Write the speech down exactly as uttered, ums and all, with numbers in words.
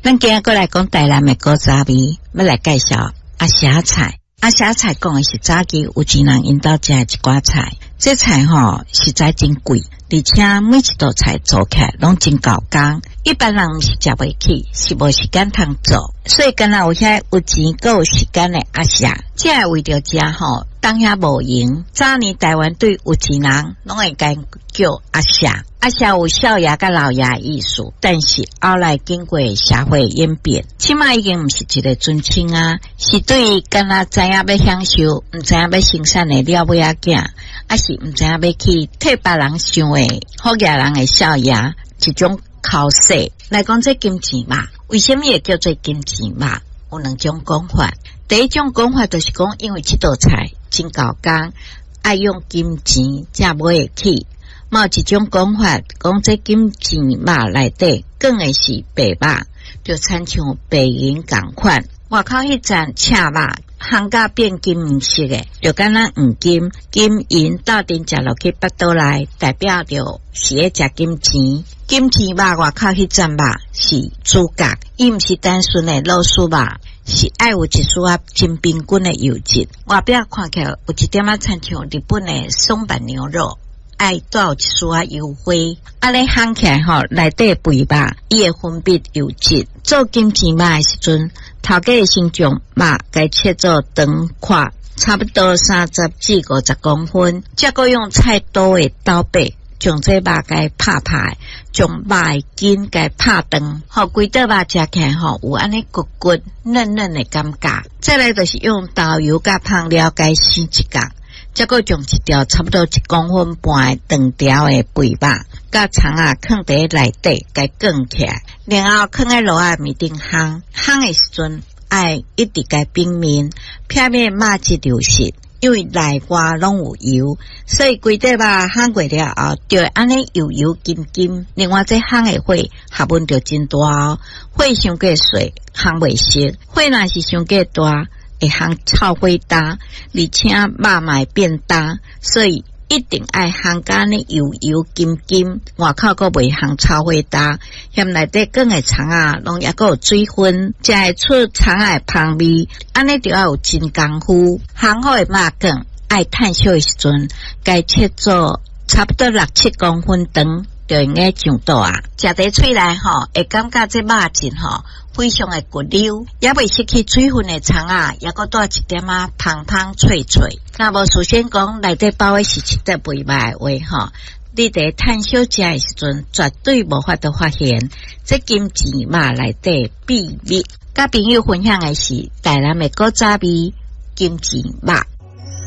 咱今日过来讲台南的古早味，要来介绍阿霞菜。阿霞菜讲的是早期有钱人因兜食的一寡菜，这菜吼实在真贵，而且每一道菜做起来拢真高工，一般人毋是食袂起，是无时间通做，所以敢若有遐有钱阁有时间的阿霞，这个为着食吼，当遐无用。早年台湾对有钱人拢会甲叫阿霞。阿霞有少爷甲老爷意思，但是后来经过社会演变，起码已经毋是一个尊称啊，是对敢若知影要享受，毋知影要生产的了尾仔囝，还是毋知影要去替别人想的好野人的少爷，一种口势来讲这金钱肉，为什么会叫做金钱肉？有两种讲法，第一种讲法就是讲，因为这道菜真高工，爱用金钱才买得起。某一种讲法，讲这金钱肉内底更会是白肉，就亲像白银共款。外口迄层赤肉，烘甲变金色的，就敢若黄金、金银斗阵食落去腹肚内，代表着是咧食金钱。金钱肉外口迄层肉是主角，伊毋是单纯的老鼠肉，是爱有一丝啊真平均的油脂。外表看起来有一点仔亲像日本的松板牛肉。爱带有一丝啊油花，啊咧烘起来吼，内底肥肉，伊会分泌油脂。做金钱肉的时阵，头家会先将肉该切做长块，差不多三十至五十公分，再个用菜刀的刀背将这肉该拍拍，将肉的筋该拍长，好规道肉食起来吼有安尼骨骨嫩嫩的感觉。再来就是用豆油甲香料该生一角。再个将一条差不多一公分半的长条的肥肉，甲肠啊放伫内底，该卷起来，然后放在炉仔面顶烘。烘的时阵，爱一直该冰面，片面肉质流失，因为内外拢有油，所以规块肉烘过了后，就会安尼油油金金。另外，这烘的火学问就真大哦，火伤过细，烘袂熟；火若是伤过大。会烘炒火焦，而且肉嘛变焦，所以一定爱烘甲呢油油金金，外口阁袂烘炒火焦，嫌内底卷的肠啊，拢抑阁有水分，才会出肠啊的香味。安尼就要有真功夫，烘好的肉卷爱炭烧的时阵，该切做差不多六七公分长，就应该上肚啊。食伫嘴内吼，会感觉这肉质吼。非常的骨溜，也未失去水分的肠啊，也阁带一点啊香香脆脆。那无首先讲内底包的是一块肥肉的话吼，你伫炭烧食的时阵，绝对无法度发现这金钱肉内底秘密。甲朋友分享的是台南的古早味金钱肉。